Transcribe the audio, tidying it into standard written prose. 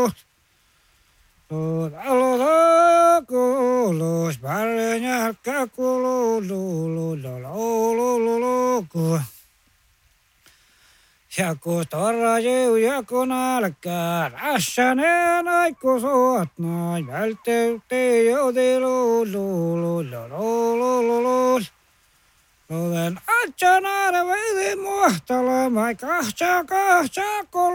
Aloita kuulus, paljon jälkää kuuluu, ja kun torra juu ja kun alkaa, rassäneen aikku suot noin, vältteytti jouti Olen atsanaada veli muhtala, mai kahtsa,